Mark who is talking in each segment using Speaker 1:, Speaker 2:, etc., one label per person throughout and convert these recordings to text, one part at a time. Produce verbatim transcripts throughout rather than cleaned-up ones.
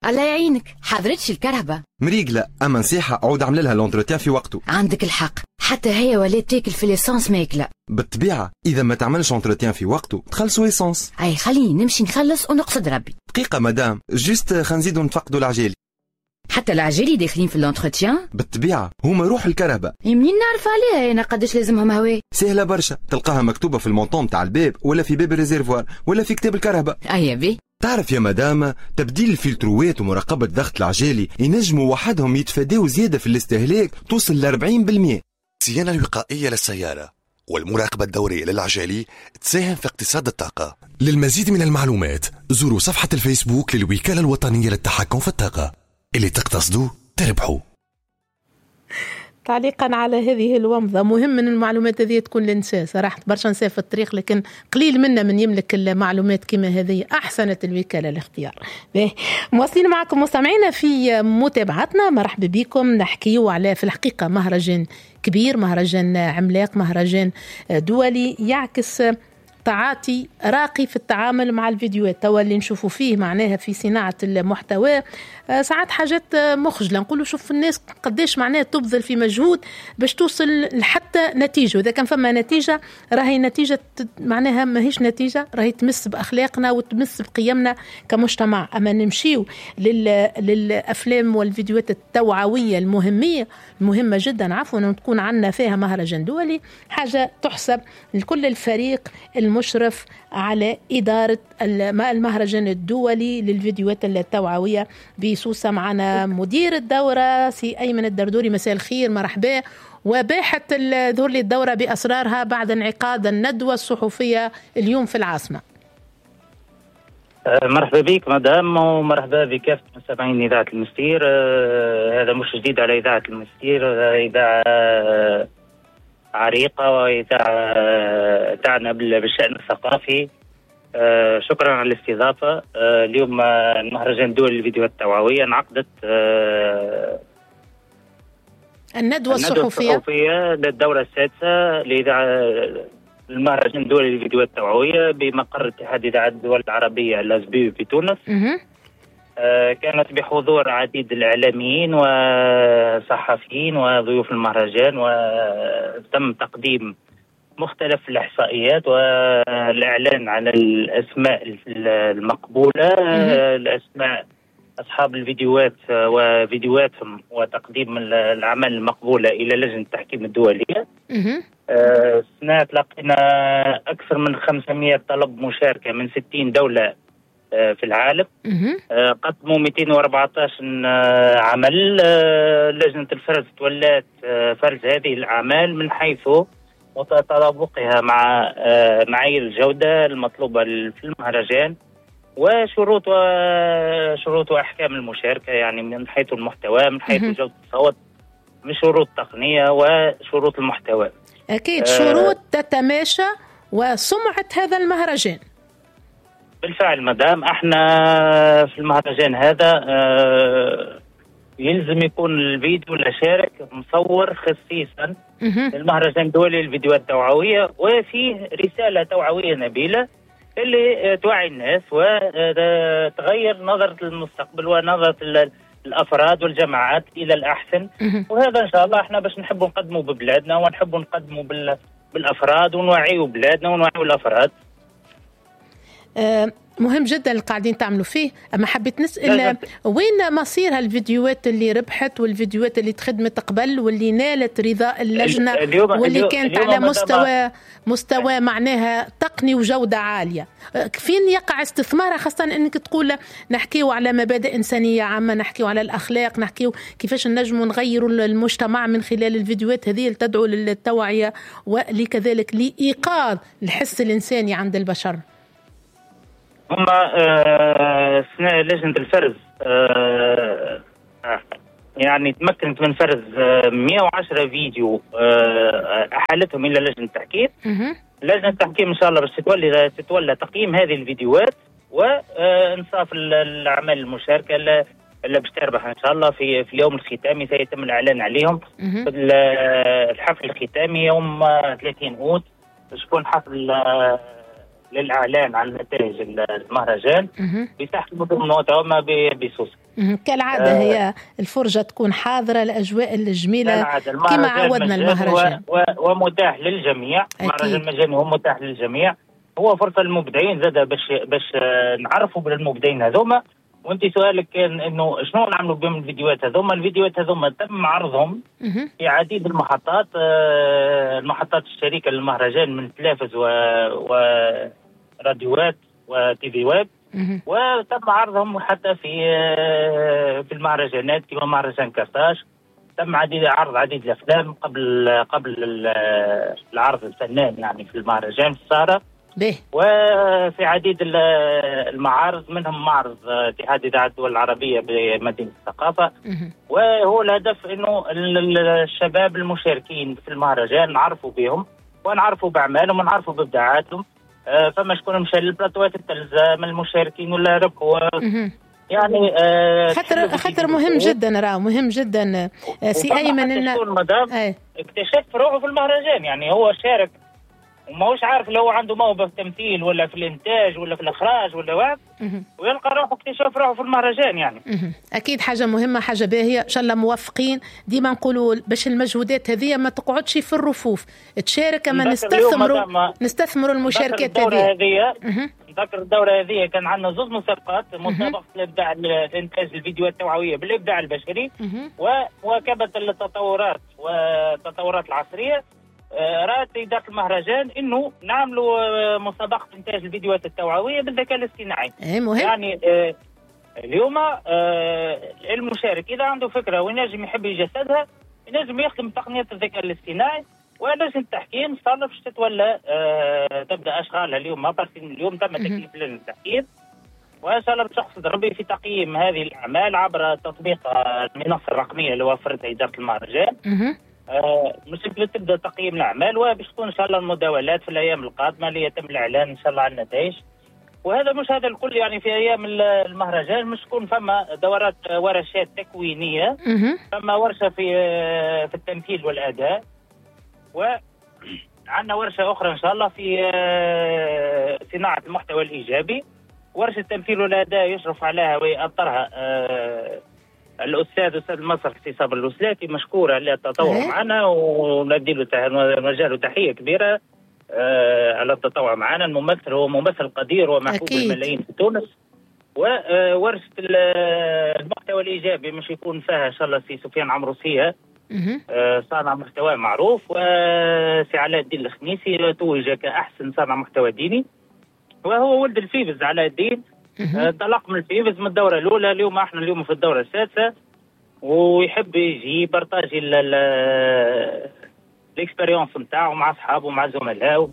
Speaker 1: الله يعينك، حضرتش الكرهبة
Speaker 2: مريقلة، اما نصيحة عود عمل لها لونتروتيان في وقته.
Speaker 1: عندك الحق، حتى هي ولات تاكل في ليسانس ماكلة.
Speaker 2: بالطبيعة اذا ما تعملش لونتروتيان في وقته تخلصوا ايسانس.
Speaker 1: اي خليني نمشي نخلص ونقصد ربي.
Speaker 2: دقيقة مدام، جوست خنزيدو نفقدوا العجالي.
Speaker 1: حتى العجالي داخلين في اللونتروتيان؟
Speaker 2: بالطبيعة هما روح الكرهبة.
Speaker 1: منين نعرف عليها انا قداش لازمهم هواء؟
Speaker 2: سهلة برشا، تلقاها مكتوبة في المونطون تاع الباب ولا في باب الريزيرفوار ولا في كتاب الكرهبة.
Speaker 1: اي بي
Speaker 2: تعرف يا مدام، تبديل الفلتروات ومراقبة ضغط العجالي ينجموا وحدهم يتفادوا زيادة في الاستهلاك توصل ل أربعين بالمئة.
Speaker 3: الصيانة الوقائية للسيارة والمراقبة الدورية للعجالي تساهم في اقتصاد الطاقة. للمزيد من المعلومات زوروا صفحة الفيسبوك للوكالة الوطنية للتحكم في الطاقة. اللي تقتصدوا تربحوا.
Speaker 4: تعليقا على هذه الومضة، مهم من المعلومات هذه تكون للنساء. صراحة برشا نساء في الطريق لكن قليل منا من يملك المعلومات كما هذه. أحسنت الوكالة الاختيار. مواصلين معكم مستمعينا في متابعتنا، مرحبا بكم. نحكيو على في الحقيقة مهرجان كبير، مهرجان عملاق، مهرجان دولي يعكس تعاطي راقي في التعامل مع الفيديوهات. توا اللي نشوفوا فيه معناها في صناعة المحتوى ساعات حاجات مخجلة، نقولوا شوف الناس قديش معناها تبذل في مجهود باش توصل لحتى نتيجة. إذا كان فما نتيجة راهي نتيجة معناها ما هيش نتيجة، راهي تمس بأخلاقنا وتمس بقيمنا كمجتمع. أما نمشيو لل... للأفلام والفيديوهات التوعوية المهمية المهمة جدا، عفوا أن تكون عنا فيها مهرجان دولي، حاجة تحسب لكل الفريق المشرف على إدارة المهرجان الدولي للفيديوهات التوعوية. بسوسة معنا مدير الدورة سي أيمن الدردوري، مساء الخير، مرحبا. وباحة ظهور لي الدورة بأسرارها بعد انعقاد الندوة الصحفية اليوم في العاصمة.
Speaker 5: مرحبا بك مدام، ومرحبا بكافة مستمعين إذاعة المستير. هذا مش جديد على إذاعة المستير، إذاعة عريقة وإذاعة تعنى بالشأن الثقافي. آه شكرا على الاستضافة. آه اليوم آه المهرجان الدولي للفيديوهات التوعوية انعقدت آه
Speaker 4: الندوة الصحفية
Speaker 5: الصحفية للدورة السادسة لإذاعة المهرجان الدولي للفيديوهات التوعوية بمقر اتحاد إذاعات الدول العربية الأزبي في تونس. آه كانت بحضور عديد الإعلاميين وصحفيين وضيوف المهرجان، وتم تقديم مختلف الإحصائيات والإعلان على الأسماء المقبولة، الأسماء أصحاب الفيديوهات وفيديوهاتهم، وتقديم الأعمال المقبولة إلى لجنة التحكيم الدولية. السنة تلقينا أكثر من خمسمائة طلب مشاركة من ستين دولة في العالم. قدموا مئتين وأربعة عشر عمل. لجنة الفرز تولات فرز هذه الأعمال من حيث وتطابقها مع معايير الجودة المطلوبة في المهرجان وشروط وشروط وأحكام المشاركة، يعني من حيث المحتوى، من حيث جودة الصوت، من شروط تقنية وشروط المحتوى.
Speaker 4: أكيد شروط آه تتماشى وسمعة هذا المهرجان.
Speaker 5: بالفعل مدام، احنا في المهرجان هذا آه يلزم يكون الفيديو اللي شارك مصور خصيصا المهرجان الدولي للفيديوهات التوعوية، وفيه رسالة توعوية نبيلة اللي توعي الناس وتغير نظرة المستقبل ونظرة الأفراد والجماعات إلى الأحسن. وهذا إن شاء الله احنا باش نحب نقدمه ببلادنا ونحب نقدمه بالأفراد ونوعيه بلادنا ونوعيه الأفراد.
Speaker 4: أه مهم جدا اللي قاعدين تعملوا فيه. أما حبيت نسأل وين مصير هالفيديوهات اللي ربحت والفيديوهات اللي تخدمت قبل واللي نالت رضاء اللجنة
Speaker 5: اليوم
Speaker 4: واللي
Speaker 5: اليوم
Speaker 4: كانت
Speaker 5: اليوم
Speaker 4: على مستوى مستوى معناها تقني وجودة عالية؟ فين يقع استثمارها، خاصة أنك تقول نحكيو على مبادئ إنسانية عامة، نحكيو على الأخلاق، نحكيو كيفاش نجموا نغيروا المجتمع من خلال الفيديوهات هذه اللي تدعو للتوعية ولكذلك لإيقاظ الحس الإنساني عند البشر.
Speaker 5: هم آه لجنة الفرز آه يعني تمكنت من فرز آه مئة وعشرة فيديو آه أحالتهم إلى لجنة التحكيم. لجنة التحكيم إن شاء الله بس تتولى تتولى تقييم هذه الفيديوهات وإنصاف الأعمال المشاركة اللي باش تربح إن شاء الله في في اليوم الختامي. سيتم الإعلان عليهم في الحفل الختامي يوم ثلاثين أوت، باش يكون حفل آه للإعلان عن نتائج المهرجان بساحة المدن المتوامة بسوسة.
Speaker 4: كالعادة آه هي الفرجة تكون حاضرة، الأجواء الجميلة كما عودنا المهرجان
Speaker 5: و... ومتاح للجميع. المهرجان مجاني ومتاح للجميع، هو فرصة للمبدعين زادة باش باش نعرفوا بالمبدعين هذوما. وانت سؤالك كان انه شنو نعملوا بهم الفيديوهات هذوما. الفيديوهات هذوما تم عرضهم في عديد المحطات، المحطات الشريكة للمهرجان من تلفز و... وراديوات وتيفيوات، وتم عرضهم حتى في في المهرجانات كما مهرجان كرتاج. تم عديد عرض عديد الافلام قبل قبل العرض الفنان يعني في المهرجان في السهرة، وفي عديد المعارض منهم معرض اتحاد إذاعة الدول العربية بمدينة الثقافة. وهو الهدف انه الشباب المشاركين في المهرجان نعرفوا بهم ونعرفوا باعمالهم ونعرفوا بابداعاتهم. فما شكون مشى للبلاطوات التلفزة من المشاركين ولا ربحوا يعني آه
Speaker 4: خاطر خاطر مهم جدا، راه مهم جدا سي ايمن ان
Speaker 5: اكتشف روحه في المهرجان. يعني هو شارك وما هوش عارف لو عنده موهبه في التمثيل ولا في الانتاج ولا في الاخراج ولا واحد، ويلقى روحه اكتشف روحه في المهرجان. يعني
Speaker 4: اكيد حاجه مهمه، حاجه باهيه، ان شاء الله موفقين. ديما نقولوا باش المجهودات هذه ما تقعدش في الرفوف، تشارك اما نستثمروا نستثمروا المشاركات
Speaker 5: هذه. نذكر الدوره هذه كان عندنا زوج مسابقات، مسابقه الابداع الانتاج الفيديوهات التوعويه بالابداع البشري ومواكبه التطورات والتطورات العصريه. رأت إدارة المهرجان إنه نعملوا مسابقة إنتاج الفيديوهات التوعوية بالذكاء الاصطناعي.
Speaker 4: يعني
Speaker 5: آه اليوم آه المشارك إذا عنده فكرة وينجم يحب يجسدها ينجم يخدم تقنية الذكاء الاصطناعي، ولجنة التحكيم صار باش تتولى آه تبدأ أشغالها اليوم. ما اليوم تم تكليف لجنة التحكيم، وإن شاء الله بتقصد ربي في تقييم هذه الأعمال عبر تطبيق المنصة الرقمية اللي وفرتها إدارة المهرجان. آه مش تبدا تقييم الاعمال، وباش تكون ان شاء الله المداولات في الايام القادمه اللي يتم الاعلان ان شاء الله عن النتائج. وهذا مش هذا الكل، يعني في ايام المهرجان مش تكون فما دورات ورشات تكوينيه، فما ورشه في في التمثيل والاداء، وعندنا ورشه اخرى ان شاء الله في صناعه المحتوى الايجابي. ورشه التمثيل والاداء يشرف عليها ويأطرها آه الاستاذ استاذ المسرح اكتساب الوسلاتي، مشكوره اللي تطوع معنا وندي له نوجه له تحيه كبيره آه على التطوع معنا. الممثل هو ممثل قدير ومحبوب بالملايين في تونس. وورشه المحتوى الايجابي مش يكون فيها ان شاء الله سي سفيان عمروسيه آه صانع محتوى معروف، وسي علاء الدين الخميسي توج كاحسن صانع محتوى ديني، وهو ولد الفيفز علاء الدين. انطلق من الفيفز من الدورة الأولى، اليوم احنا اليوم في الدورة السادسة، ويحب يجي يبارطاجي الاكسبيريونس نتاعو مع أصحابه مع زملائه.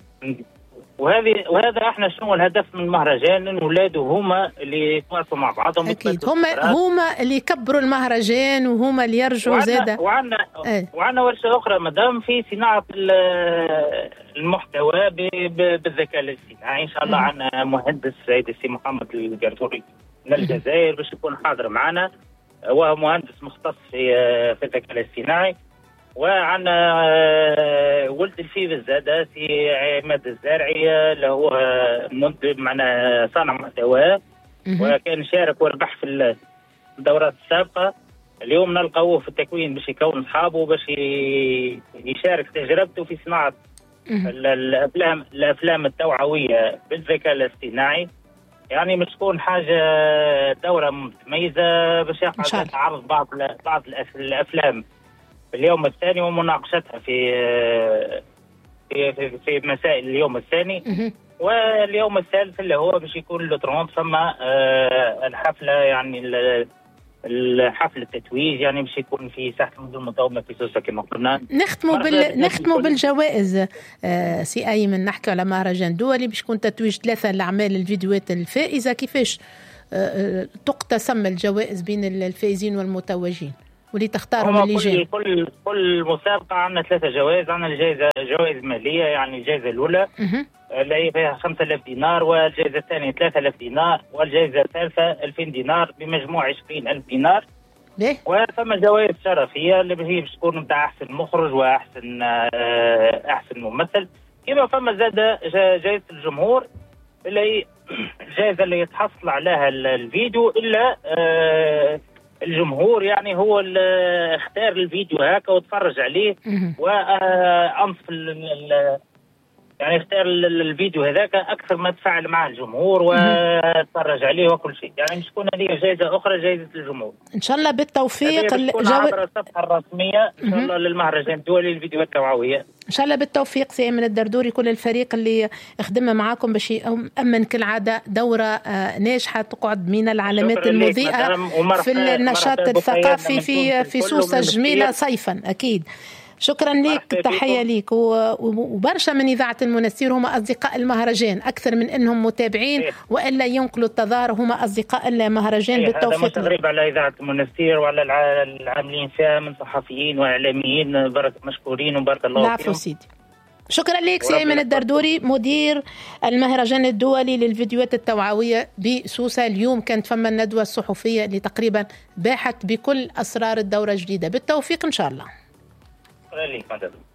Speaker 5: وهذه وهذا احنا شنو الهدف من المهرجان؟ ان ولاده هما اللي يتواصلوا مع بعضهم.
Speaker 4: اكيد هما هما اللي يكبروا المهرجان وهما اللي يرجعوا زاده.
Speaker 5: وعندنا ايه. وعندنا ورشه اخرى مدام في صناعه المحتوى بالذكاء الاصطناعي ان شاء الله. عندنا مهندس سيد السي محمد القرطوري من الجزائر باش يكون حاضر معنا، وهو مهندس مختص في في الذكاء الاصطناعي. وعندنا ولد الفيفز زاده في عماد الزارعي اللي هو منتج معنا صانع محتوى، وكان شارك وربح في الدورات السابقه. اليوم نلقاوه في التكوين باش يكون اصحابه باش يشارك تجربته في صناعه الافلام الافلام التوعويه بالذكاء الاصطناعي. يعني مش تكون حاجه دوره متميزه باش يقعد عرض بعض بعض الافلام في اليوم الثاني ومناقشتها في في في, في مسائل اليوم الثاني. واليوم الثالث اللي هو باش يكون لو ثم الحفله، يعني الحفل التتويج، يعني باش يكون في ساحه المدن المداومه في سوسه كما قلنا.
Speaker 4: نختموا بال نختموا بالجوائز آه سي ايمن. نحكي على مهرجان دولي باش يكون تتويج ثلاثه الاعمال الفيديوهات الفائزه، كيفاش آه تقتسم الجوائز بين الفائزين والمتوجين واللي تختارهم اللجان؟
Speaker 5: كل كل كل مسابقه عندنا ثلاثه جوائز. عندنا الجائزه جوائز ماليه، يعني الجائزه الاولى اللي هي فيها خمسة آلاف دينار، والجائزه الثانيه ثلاثة آلاف دينار، والجائزه الثالثه ألفين دينار، بمجموع عشرين ألف دينار.
Speaker 4: ليه؟
Speaker 5: وثم جوائز شرفيه اللي هي باش تكون نتاع احسن مخرج واحسن احسن ممثل. كما فما زاد جائزه الجمهور اللي هي الجائزة اللي يتحصل عليها الفيديو إلا آه الجمهور، يعني هو اللي اختار الفيديو هكا وتفرج عليه وأنصف يعني اختار الفيديو هذاك أكثر ما تفاعل مع الجمهور وتفرج عليه وكل شيء. يعني مش تكون هذه جائزة أخرى، جائزة الجمهور
Speaker 4: إن شاء الله بالتوفيق.
Speaker 5: تكون جو... عبر الصفحة الرسمية إن شاء الله للمهرجان الدولي للفيديوهات التوعوية.
Speaker 4: إن شاء الله بالتوفيق سي أيمن الدردوري، كل الفريق اللي خدمنا معاكم باش يأمن كالعادة دورة ناجحة تقعد من العلامات المضيئة في النشاط الثقافي في في سوسة جميلة صيفا. أكيد شكرا لك، تحية لك. وبرشا من إذاعة المنستير هم أصدقاء المهرجان أكثر من أنهم متابعين وإلا ينقلوا التظاهر، هم أصدقاء المهرجان. بالتوفيق.
Speaker 5: هذا غريب على إذاعة المنستير وعلى العاملين فيها من صحفيين وإعلاميين، بارك مشكورين وبارك الله فيهم.
Speaker 4: العفو سيدي. شكرا لك سي أيمن الدردوري، مدير المهرجان الدولي للفيديوهات التوعوية بسوسة. اليوم كانت فما الندوة الصحفية اللي تقريبا باحت بكل أسرار الدورة الجديدة. بالتوفيق إن شاء الله.
Speaker 5: شكرا لك.